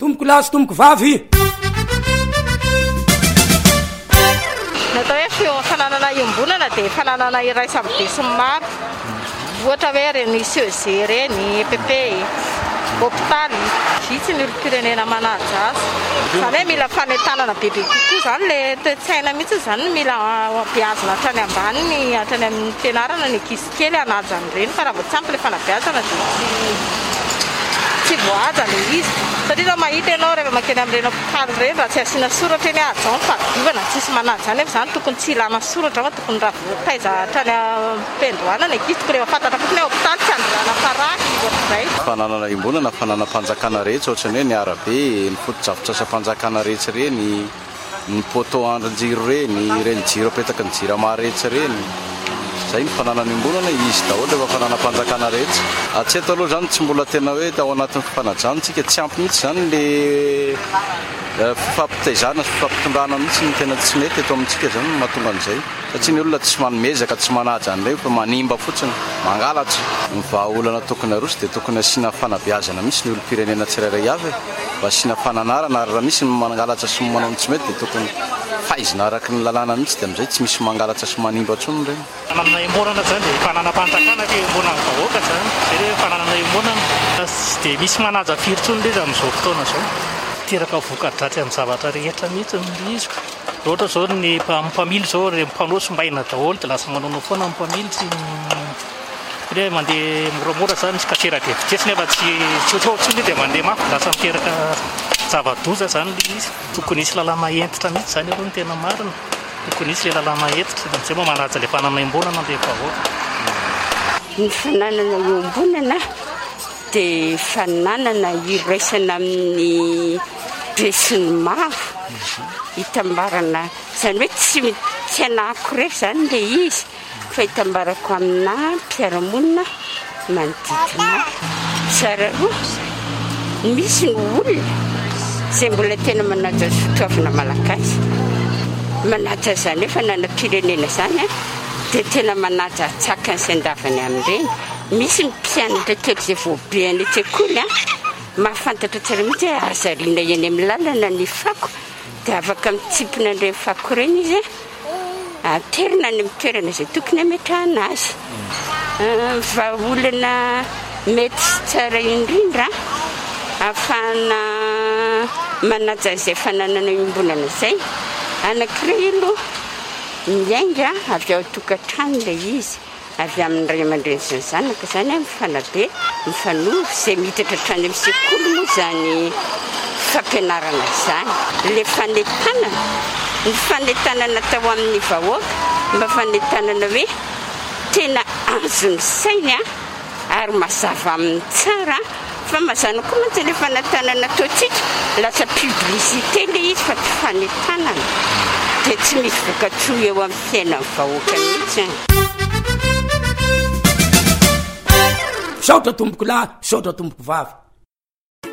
tomboko lasy tomboko vavy natao hoe fananana iombonana dia fananana iray sabobe sy maro ohatra hoe reny CEG reny EPP hôpitaly vitsy ny olo-pirenena manaja azy zany hoe mila fanetanana bebe kokoa zany le toe-tsaina mihitsy zany mila beazina hatrany ambaniny hatrany amin'ny fianarana ny ankizy kely hanaja an'ireny fa raha vao tsy ampy le fanabeazana dia tsy voahaja le izy satria raha mahita ianao rehefa makeny amin'ireny hôpitaly ireny raha tsy asiana soratra eny ahajaon fadiovana tsisy manaja any efa zany tokony tsy ilana soratra fa tokony raha voataiza hatrany ampendohana ny ankizy tokony efa fantatra fotsiny hoe hôpitaly tsy andrana paraky ohatr'izay fananana imbonana fananam-panjakana rehetra ohatrany hoe ny arabe ny foto-drafitrasa-panjakana rehetra reny ny poto andron-jiro reny jiro apetaka ny jirama rehetra reny zay ny fananana imbonana izy daholo efa fananam-panjakana rehetra tsy eto aloha zany tsy mbola tena hoe ao anatin'ny fifanajanontsika tsy ampy mihitsy zany le fifampitaizana sy fifampitondrana mihitsy ny tena tsy mety eto amintsika zany mahatonga an'izay satria ny olona tsy manomezaka tsy manaja an'ilay fa manimba fotsiny mangalatra ny vahaolana tokony arosy dia tokony asiana fanabeazana mihitsy ny olo-pirenena tsirairay avy mba asiana fananarana ary raha misy ny mangalatra sy manao ny tsy mety dia tokony faizina araky ny lalàna mihitsy dia amin'izay tsy misy mangalatra sy manimba tsony ireny fananana imbonana zany dia fananam-panjakana ke imbonana vahoaka zany zay hoe fananana imbonana tsy dia misy manaja firy tsony leza amin'izao fotoana zao teraka voka-dratsy amin'ny zavatra rehetra mihitsy izy ohatra zao ny mpamily zao mpanosombaina daholo dia lasa manao foana mpamily tsy hoe mandeha moramora zany tsy kateraka vitesy nefa tsy tsony dia mandeha mafy lasa miteraka zava-doza zany le izy tokony isy lalàna entitra mihitsy zany aloha ny tena marina tokony isy le lalàna entitra dia amin'izay moa manaja le fananana imbonana le vahoaka ny fananana iombonana dia fananana iraisana amin'ny be sy ny maro hitambarana zany hoe tsy anahako rery zany le izy fa hitambarako amina mpiaramonina manodidina tsara roa misy ny olona zay mbola tena manaja sotroavina malagasy manaja zany hoe fananam-pirenena zany dia tena manaja tsakany sy andavany amin'ireny misy ny mpianatra kely zay voabeany an-tsekoly mahafantatra tsara mihitsy hoe azariana eny amin'ny lalana ny fako dia afaka mitsipina an'ireny fako ireny izy aterina any amin'ny toerana izay tokony hametrahana azy fa olana mety sy tsara indrindra ahafahana manaja izay fananana imbonana izay anankiray aloha miainga avy ao tokantrano ilay izy avy amin'ny ray aman-dreny sy ny zanaka zany mifanabe mifanohy izay miditra hatrany amin'ny sekoly moa zany fampianarana zany le fanetanana ny fanetanana tao amin'ny vahoaka mba fanetanana hoe tena azo ny sainy ary mazava amin'ny tsara fa mazana koa mantsy le fanetanana ataontsika lasa publicité le izy fa tsy fanetanana dia tsy misy voka-tsoa eo amin'ny fiainan'ny vahoaka mihitsy saotra tomboko lahy saotra tomboko vavy